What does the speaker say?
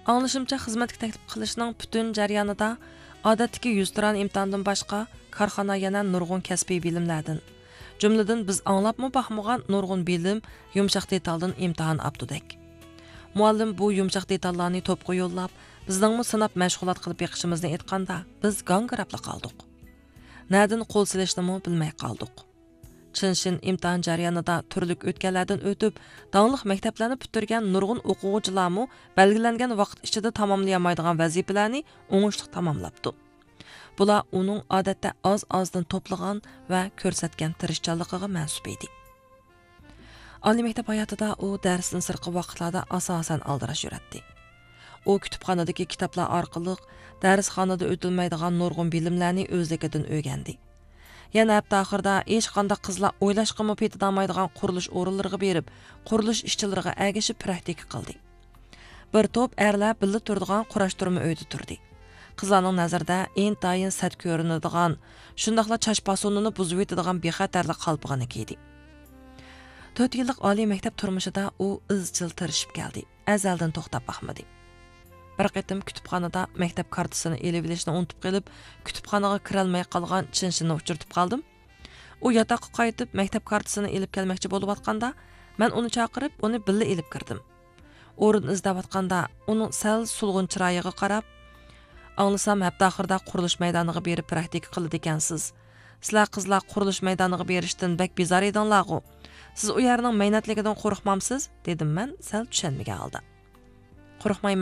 Anglashimcha xizmatga taklif qilishning butun jarayonida odatdagi 100 turan imtihondan boshqa korxona yana nurg'un kasbiy bilimlardan, jumladan biz anglabmı baxmagan nurg'un bilim, yumshoq detaldan imtihon abdudak. Muallim bu yumshoq detallarni to'pqa yo'llab, bizningmi sinab mashg'ulot qilib beqishimizni aytganda, biz gangirabla qoldik. Nadin qo'l silishnimi bilmay qoldik. Chinshin imtihon jarayonida turlik o'tganlardan o'tib, dаңlıq maktablarni bitirgan nurg'un o'quvchilarmi belgilangan vaqt ichida tamomlayolmaydigan vazifalarni o'ngishli tamomlabdi. Bular uning odatda oz-ozdan to'plagan va ko'rsatgan tirishchanligiga mansub edi. Oliy maktab hayotida u darsdan sirtqi vaqtlarda asosan aldirash yuratdi. U kutubxonadagi kitoblar orqali darsxonada o'tilmaydigan nurg'un bilimlarni o'zligidan o'rgandi. Yana hafta oxirida hech qanday qizlar o'ylashqimi petidolmaydigan qurilish o'rinlariga berib, qurilish ishchilariga ergashib praktika qildi. Bir to'p erlar birga turadigan qurashtirma uyda turdi. Qizlarning nazarida intayin sat ko'rinadigan, shundaqla chash pasonini buzib o'tadigan bexatarlik qalpig'ini kiydi. 4 yillik oliy maktab turmushida u izchil tirishib keldi. Azaldan to'xtab baxmadi. Bir qatim kutubxonada maktab kartasini elib olishni unutib qolib, kutubxonaga kira olmay qolgan Chinshinni uchirtib qoldim. U yotoqqa qaytib maktab kartasini elib kelmoqchi bo'lib atqanda, men uni chaqirib, uni birga elib kirdim. O'rin izlab atqanda, uning sal sulg'un chiroyiga qarab, "Anglasam, hafta oxirida qurilish maydoniga berib praktika qiladi ekansiz. Sizlar qizlar qurilish maydoniga berishdan bak bezor edinglar-ku. Siz u yerning mehnatligidan qo'rqmamsiz?" dedim men sal tushunmagan holda. "Qo'rqmayman.